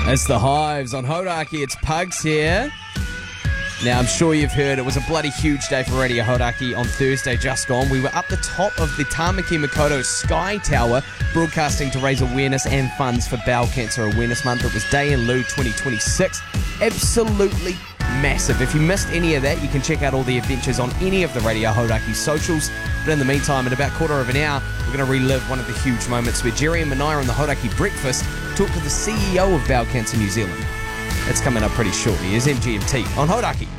It's the Hives on Hodaki. It's Pugs here. Now, I'm sure you've heard it was a bloody huge day for Radio Hodaki on Thursday just gone. We were up the top of the Tamaki Makaurau Sky Tower, broadcasting to raise awareness and funds for Bowel Cancer Awareness Month. It was Day in Lieu 2026. Absolutely massive. If you missed any of that, you can check out all the adventures on any of the Radio Hodaki socials. But in the meantime, in about quarter of an hour, we're going to relive one of the huge moments where Jerry and Mania on the Hodaki Breakfast talked to the CEO of Bowel Cancer New Zealand. It's coming up pretty shortly. Here's MGMT on Hodaki.